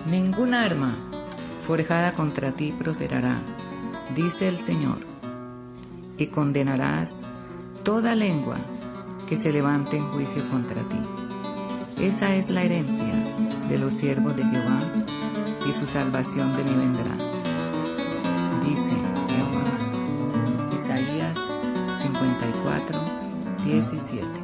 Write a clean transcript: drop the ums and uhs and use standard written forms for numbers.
Ninguna arma forjada contra ti prosperará, dice el Señor, y condenarás toda lengua que se levante en juicio contra ti. Esa es la herencia de los siervos de Jehová, y su salvación de mí vendrá, dice Jehová. Isaías 54:17.